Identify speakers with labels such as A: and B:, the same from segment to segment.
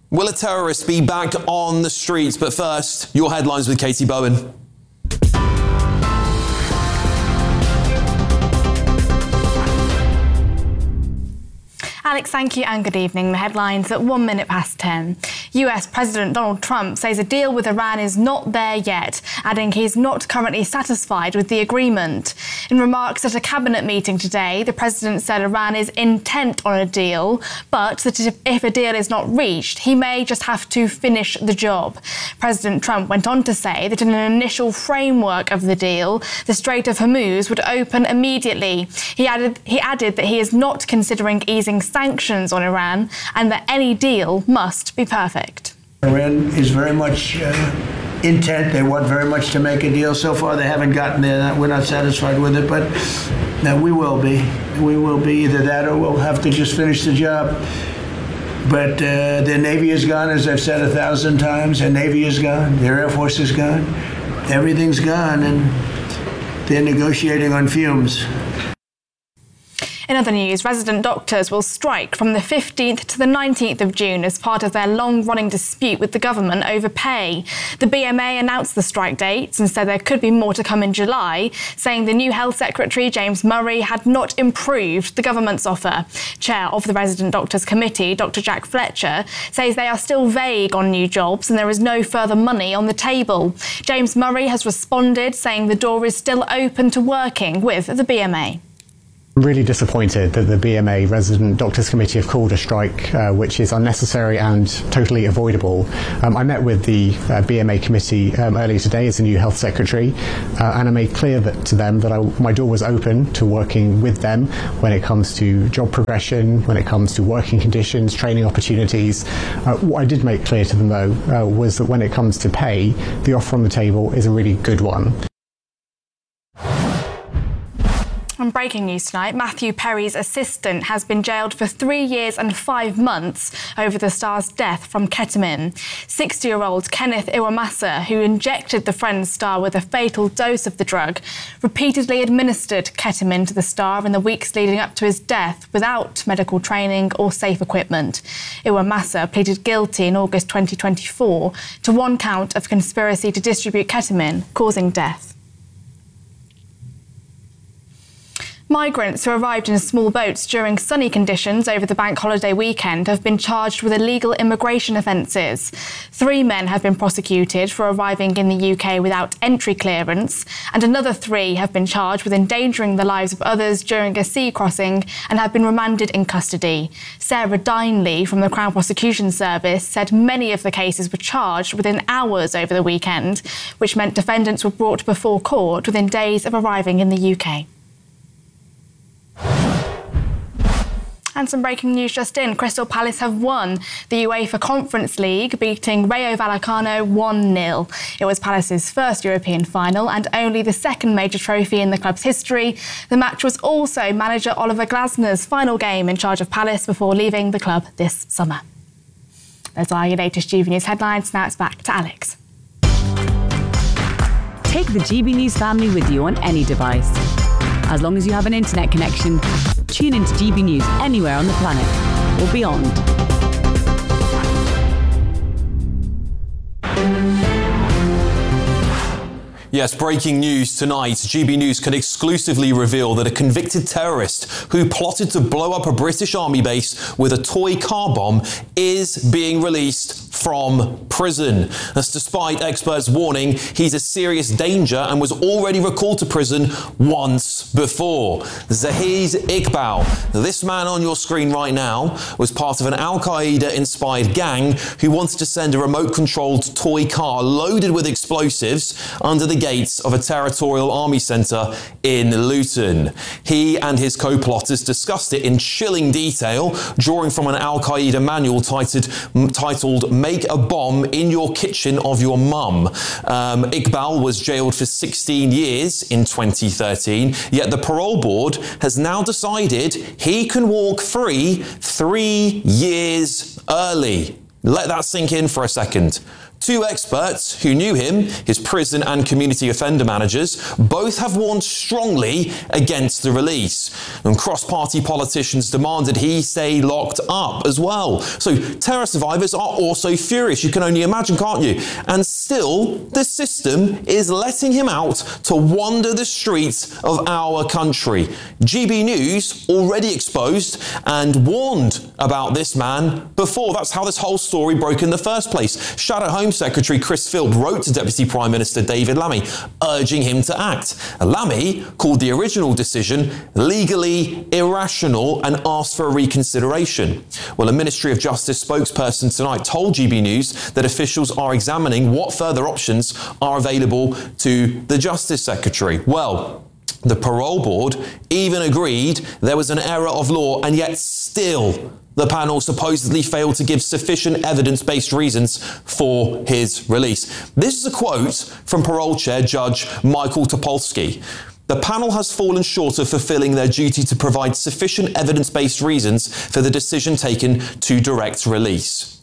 A: Will a terrorist be back on the streets? But first, your headlines with Katie Bowen.
B: Alex, thank you and good evening. The headlines at 1 minute past 10. US President Donald Trump says a deal with Iran is not there yet, adding he's not currently satisfied with the agreement. In remarks at a cabinet meeting today, the president said Iran is intent on a deal, but that if a deal is not reached, he may just have to finish the job. President Trump went on to say that in an initial framework of the deal, the Strait of Hormuz would open immediately. He added that he is not considering easing sanctions on Iran and that any deal must be perfect.
C: Iran is very much intent. They want very much to make a deal. So far, they haven't gotten there. We're not satisfied with it, but we will be. We will be either that or we'll have to just finish the job. But their Navy is gone, as I've said 1,000 times. Their Navy is gone. Their Air Force is gone. Everything's gone, and they're negotiating on fumes.
B: In other news, resident doctors will strike from the 15th to the 19th of June as part of their long-running dispute with the government over pay. The BMA announced the strike dates and said there could be more to come in July, saying the new Health Secretary, James Murray, had not improved the government's offer. Chair of the Resident Doctors Committee, Dr. Jack Fletcher, says they are still vague on new jobs and there is no further money on the table. James Murray has responded, saying the door is still open to working with the BMA.
D: I'm really disappointed that the BMA Resident Doctors Committee have called a strike which is unnecessary and totally avoidable. I met with the BMA committee earlier today as the new Health Secretary and I made clear to them that my door was open to working with them when it comes to job progression, when it comes to working conditions, training opportunities. What I did make clear to them though was that when it comes to pay, the offer on the table is a really good one.
B: And breaking news tonight, Matthew Perry's assistant has been jailed for 3 years and 5 months over the star's death from ketamine. 60-year-old Kenneth Iwamasa, who injected the Friends star with a fatal dose of the drug, repeatedly administered ketamine to the star in the weeks leading up to his death without medical training or safe equipment. Iwamasa pleaded guilty in August 2024 to 1 count of conspiracy to distribute ketamine, causing death. Migrants who arrived in small boats during sunny conditions over the bank holiday weekend have been charged with illegal immigration offences. 3 men have been prosecuted for arriving in the UK without entry clearance, and another 3 have been charged with endangering the lives of others during a sea crossing and have been remanded in custody. Sarah Dineley from the Crown Prosecution Service said many of the cases were charged within hours over the weekend, which meant defendants were brought before court within days of arriving in the UK. And some breaking news just in. Crystal Palace have won the UEFA Conference League, beating Rayo Vallecano 1-0. It was Palace's first European final and only the second major trophy in the club's history. The match was also manager Oliver Glasner's final game in charge of Palace before leaving the club this summer. Those are your latest GB News headlines. Now it's back to Alex.
E: Take the GB News family with you on any device. As long as you have an internet connection, tune into GB News anywhere on the planet or beyond.
A: Yes, breaking news tonight. GB News can exclusively reveal that a convicted terrorist who plotted to blow up a British Army base with a toy car bomb is being released from prison. That's despite experts warning he's a serious danger and was already recalled to prison once before. Zahiz Iqbal, this man on your screen right now, was part of an Al-Qaeda-inspired gang who wanted to send a remote-controlled toy car loaded with explosives under the gates of a territorial army centre in Luton. He and his co-plotters discussed it in chilling detail, drawing from an Al-Qaeda manual titled Make a Bomb in Your Kitchen of Your Mum. Iqbal was jailed for 16 years in 2013, yet the parole board has now decided he can walk free 3 years early. Let that sink in for a second. Two experts who knew him, his prison and community offender managers, both have warned strongly against the release. And cross-party politicians demanded he stay locked up as well. So terror survivors are also furious. You can only imagine, can't you? And still, the system is letting him out to wander the streets of our country. GB News already exposed and warned about this man before. That's how this whole story broke in the first place. Shadow Home Secretary Chris Philp wrote to Deputy Prime Minister David Lammy, urging him to act. Lammy called the original decision legally irrational and asked for a reconsideration. Well, a Ministry of Justice spokesperson tonight told GB News that officials are examining what further options are available to the Justice Secretary. Well, the parole board even agreed there was an error of law, and yet still the panel supposedly failed to give sufficient evidence-based reasons for his release. This is a quote from parole chair Judge Michael Topolsky. The panel has fallen short of fulfilling their duty to provide sufficient evidence-based reasons for the decision taken to direct release.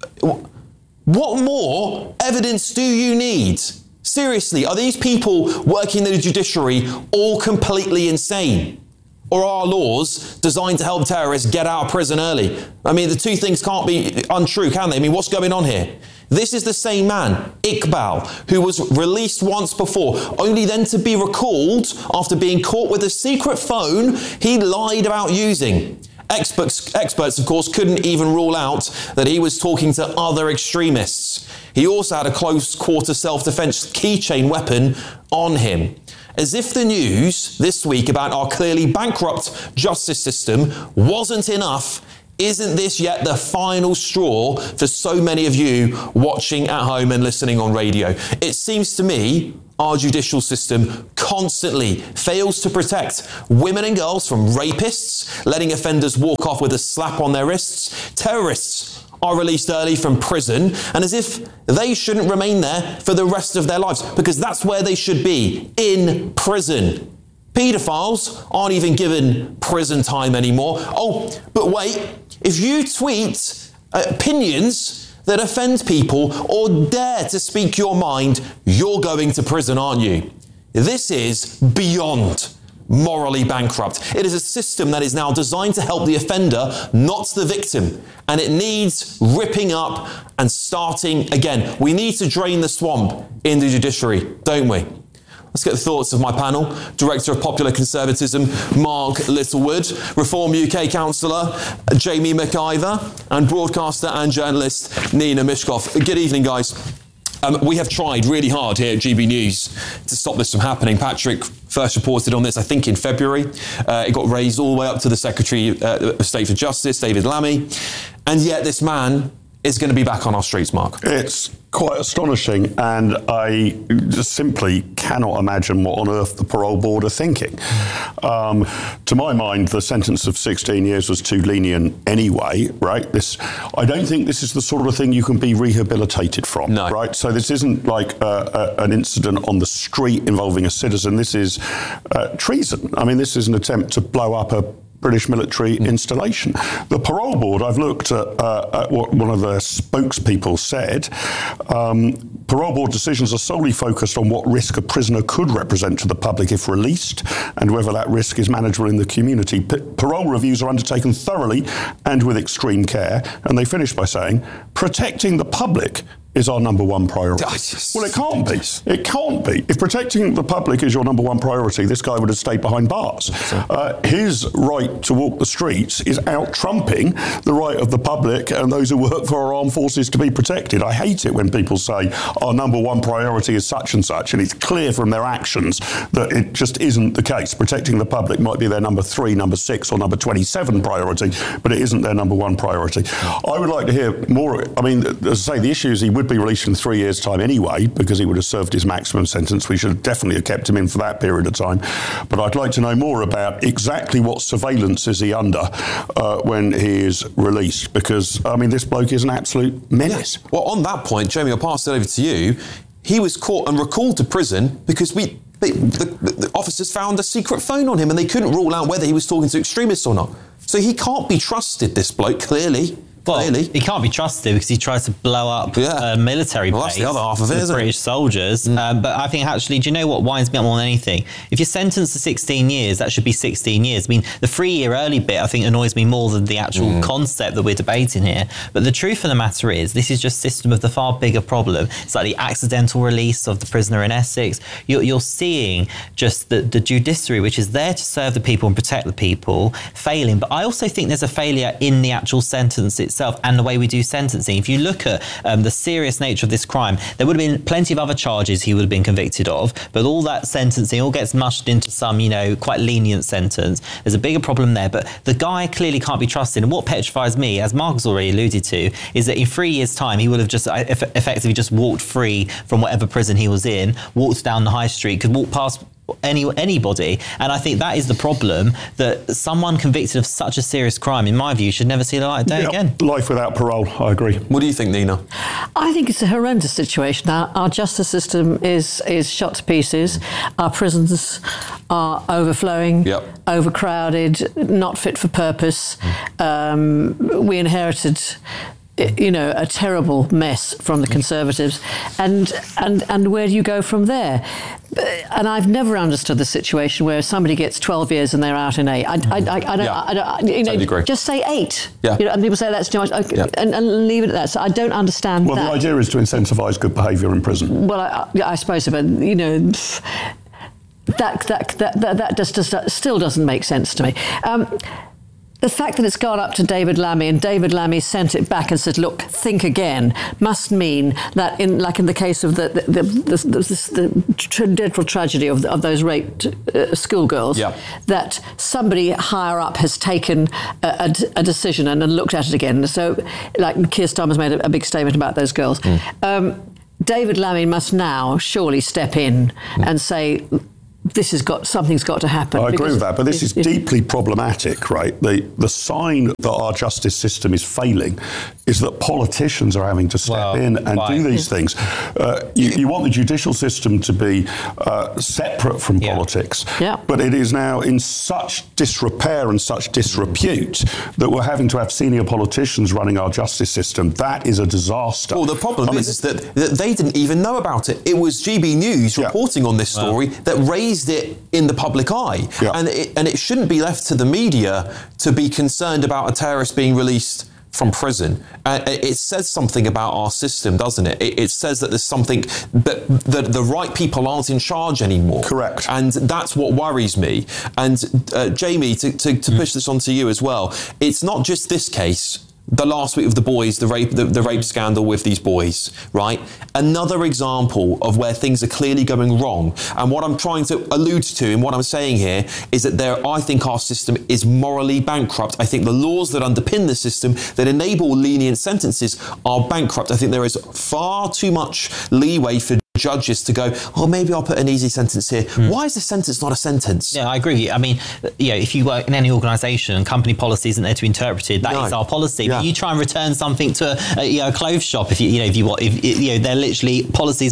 A: What more evidence do you need? Seriously, are these people working in the judiciary all completely insane? Or are laws designed to help terrorists get out of prison early? I mean, the two things can't be untrue, can they? I mean, what's going on here? This is the same man, Iqbal, who was released once before, only then to be recalled after being caught with a secret phone he lied about using. Experts, of course, couldn't even rule out that he was talking to other extremists. He also had a close-quarter self-defense keychain weapon on him. As if the news this week about our clearly bankrupt justice system wasn't enough, isn't this yet the final straw for so many of you watching at home and listening on radio? It seems to me our judicial system constantly fails to protect women and girls from rapists, letting offenders walk off with a slap on their wrists. Terrorists are released early from prison, and as if they shouldn't remain there for the rest of their lives, because that's where they should be, in prison. Paedophiles aren't even given prison time anymore. Oh, but wait, if you tweet opinions that offend people or dare to speak your mind, you're going to prison, aren't you? This is beyond morally bankrupt. It is a system that is now designed to help the offender, not the victim. And it needs ripping up and starting again. We need to drain the swamp in the judiciary, don't we? Let's get the thoughts of my panel. Director of Popular Conservatism, Mark Littlewood, Reform UK councillor, Jamie McIver, and broadcaster and journalist, Nina Mishkov. Good evening, guys. We have tried really hard here at GB News to stop this from happening. Patrick first reported on this, I think, in February. It got raised all the way up to the Secretary of State for Justice, David Lammy. And yet this man is going to be back on our streets, Mark.
F: It's quite astonishing, and I just simply cannot imagine what on earth the parole board are thinking. To my mind, the sentence of 16 years was too lenient anyway, right? I don't think this is the sort of thing you can be rehabilitated from,
A: no.
F: Right? So this isn't like an incident on the street involving a citizen. This is treason. I mean, this is an attempt to blow up a British military installation. The parole board, I've looked at what one of the spokespeople said. Parole board decisions are solely focused on what risk a prisoner could represent to the public if released, and whether that risk is manageable in the community. Parole reviews are undertaken thoroughly and with extreme care, and they finish by saying, protecting the public is our number one priority. Well, it can't be. It can't be. If protecting the public is your number one priority, this guy would have stayed behind bars. His right to walk the streets is out-trumping the right of the public and those who work for our armed forces to be protected. I hate it when people say our number one priority is such and such, and it's clear from their actions that it just isn't the case. Protecting the public might be their number 3, number 6, or number 27 priority, but it isn't their number one priority. I would like to hear more. I mean, as I say, the issue is he would be released in 3 years' time anyway, because he would have served his maximum sentence. We should definitely have kept him in for that period of time. But I'd like to know more about exactly what surveillance is he under when he is released, because, I mean, this bloke is an absolute menace.
A: Well, on that point, Jamie, I'll pass it over to you. He was caught and recalled to prison because the officers found a secret phone on him and they couldn't rule out whether he was talking to extremists or not. So he can't be trusted, this bloke, clearly.
G: Well,
A: clearly.
G: he can't be trusted because he tries to blow up a military base.
A: That's the other half of it,
G: with
A: isn't it?
G: British soldiers. But I think actually, do you know what winds me up more than anything? If you're sentenced to 16 years, that should be 16 years. I mean, the 3-year early bit, I think, annoys me more than the actual concept that we're debating here. But the truth of the matter is, this is just system of the far bigger problem. It's like the accidental release of the prisoner in Essex. You're seeing just the judiciary, which is there to serve the people and protect the people, failing. But I also think there's a failure in the actual sentence itself and the way we do sentencing. If you look at the serious nature of this crime, there would have been plenty of other charges he would have been convicted of, but all that sentencing all gets mushed into some, quite lenient sentence. There's a bigger problem there, but the guy clearly can't be trusted. And what petrifies me, as Mark has already alluded to, is that in 3 years' time, he would have just effectively just walked free from whatever prison he was in, walked down the high street, could walk past anybody. And I think that is the problem, that someone convicted of such a serious crime, in my view, should never see the light of day again.
F: Life without parole, I agree.
A: What do you think, Nina?
H: I think it's a horrendous situation. Our justice system is shot to pieces. Our prisons are overflowing, overcrowded, not fit for purpose. We inherited a terrible mess from the Conservatives, and where do you go from there? And I've never understood the situation where somebody gets 12 years and they're out in 8. I don't
A: totally agree.
H: Just say 8.
A: Yeah.
H: And people say that's too much, and leave it at that. So I don't understand that.
F: Well, the idea is to incentivise good behaviour in prison.
H: Well, I suppose so, but that just still doesn't make sense to me. The fact that it's gone up to David Lammy and David Lammy sent it back and said, look, think again, must mean that in the case of the dreadful tragedy of those raped schoolgirls, that somebody higher up has taken a decision and looked at it again. So, like Keir Starmer's made a big statement about those girls. David Lammy must now surely step in and say, something's got to happen.
F: I agree with that, but this is deeply problematic, right? The sign that our justice system is failing is that politicians are having to step in and do these things. You want the judicial system to be separate from politics, but it is now in such disrepair and such disrepute that we're having to have senior politicians running our justice system. That is a disaster.
A: Well, the problem is that they didn't even know about it. It was GB News reporting on this story that raised it in the public eye. And it shouldn't be left to the media to be concerned about a terrorist being released from prison. It says something about our system, doesn't it? It says that there's something that the right people aren't in charge anymore.
F: Correct.
A: And that's what worries me. And Jamie, to push this onto you as well, it's not just this case. The last week of the boys, the rape scandal with these boys, right? Another example of where things are clearly going wrong. And what I'm trying to allude to in what I'm saying here is that I think our system is morally bankrupt. I think the laws that underpin the system that enable lenient sentences are bankrupt. I think there is far too much leeway for judges to go, maybe I'll put an easy sentence here. Why is the sentence not a sentence?
G: Yeah, I agree. I mean, if you work in any organisation, company policy isn't there to be interpreted. That is our policy. But you try and return something to a clothes shop if they're literally policy,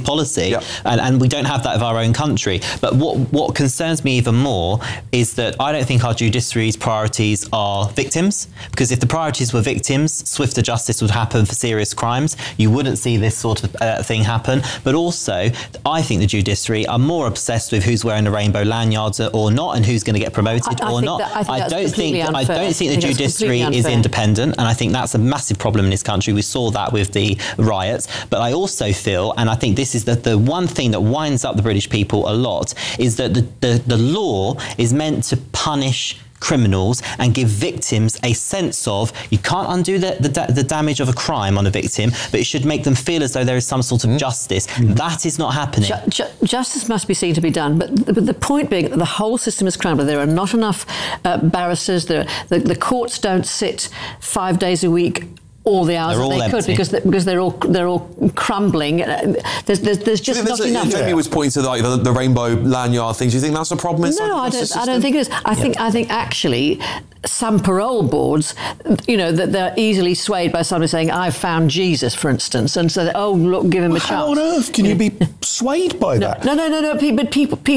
G: and we don't have that of our own country. But what concerns me even more is that I don't think our judiciary's priorities are victims, because if the priorities were victims, swifter justice would happen for serious crimes. You wouldn't see this sort of thing happen. But also, I think the judiciary are more obsessed with who's wearing the rainbow lanyards or not, and who's going to get promoted or not. I don't think the judiciary is independent, and I think that's a massive problem in this country. We saw that with the riots. But I also feel, and I think this is the one thing that winds up the British people a lot, is that the law is meant to punish criminals and give victims a sense of, you can't undo the damage of a crime on a victim, but it should make them feel as though there is some sort of justice. That is not happening.
H: Justice must be seen to be done, but the point being that the whole system is crumbling. There are not enough barristers. The courts don't sit 5 days a week all the hours that they could, because they're all crumbling. There's just not enough.
A: Jamie was pointing to the rainbow lanyard things. Do you think that's a problem?
H: No, I don't think it is. I think actually some parole boards, that they're easily swayed by somebody saying, "I've found Jesus," for instance, and so, "Oh, look, give him a chance."
F: How on earth can you be swayed by that?
H: No. But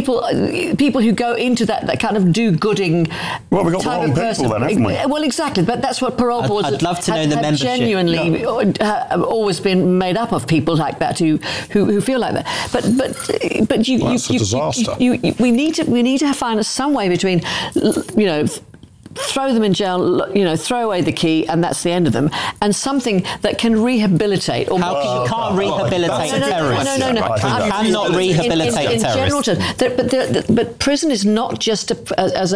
H: people who go into that kind of do-gooding
F: well, we've got the wrong
H: person,
F: people then, haven't we?
H: Well, exactly. But that's what parole boards
G: I'd love to know the membership.
H: Genuinely always been made up of people like that who feel like that. But
F: That's a disaster.
H: We need to find some way between, throw them in jail, throw away the key, and that's the end of them, and something that can rehabilitate.
G: You can't rehabilitate a terrorist.
H: No.
G: You cannot rehabilitate a terrorist.
H: In general terms, but prison is not just as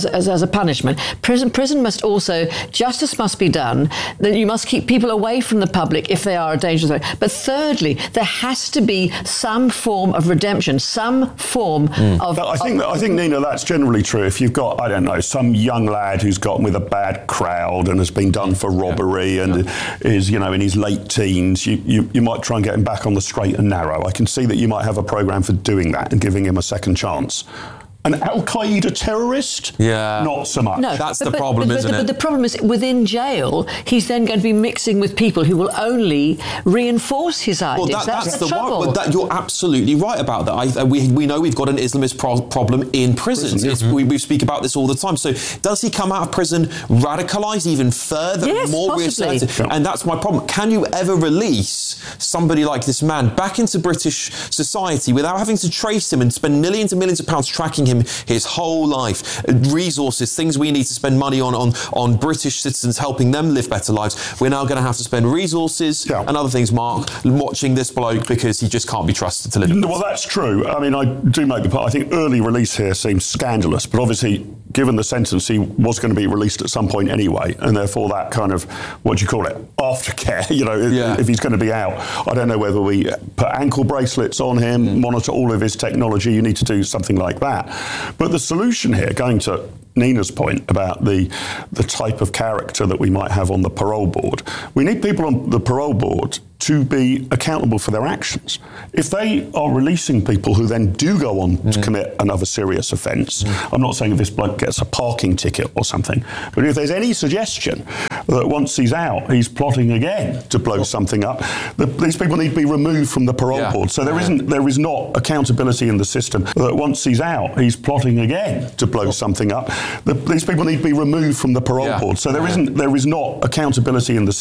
H: a punishment. Prison must also, justice must be done. That you must keep people away from the public if they are a dangerous threat. But thirdly, there has to be some form of redemption, some form of.
F: I think, Nina, that's generally true. If you've got, I don't know, some young lad who's gotten with a bad crowd and has been done for robbery and is, in his late teens, you might try and get him back on the straight and narrow. I can see that you might have a programme for doing that and giving him a second chance. An Al-Qaeda terrorist?
A: Yeah.
F: Not so much.
A: No, that's the problem, isn't it?
H: But the problem is, within jail, he's then going to be mixing with people who will only reinforce his ideas.
A: Well,
H: that's the trouble.
A: You're absolutely right about that. We know we've got an Islamist problem in prisons. We speak about this all the time. So does he come out of prison radicalised even further?
H: Yes,
A: more
H: possibly.
A: And that's my problem. Can you ever release somebody like this man back into British society without having to trace him and spend millions and millions of pounds tracking him his whole life, resources, things we need to spend money on British citizens, helping them live better lives? We're now going to have to spend resources and other things, Mark, watching this bloke because he just can't be trusted to live.
F: Well, that's true. I mean, I do make the point. I think early release here seems scandalous, but obviously, given the sentence, he was going to be released at some point anyway, and therefore that kind of, what do you call it, aftercare, if he's going to be out. I don't know whether we put ankle bracelets on him, monitor all of his technology. You need to do something like that. But the solution here, going to Nina's point about the type of character that we might have on the parole board, we need people on the parole board to be accountable for their actions. If they are releasing people who then do go on to commit another serious offence, I'm not saying if this bloke gets a parking ticket or something, but if there's any suggestion that once he's out, he's plotting again to blow something up, these people need to be removed from the parole board. So there is not accountability in the system that once he's out, he's plotting again to blow something up. These people need to be removed from the parole board. So there is not accountability in the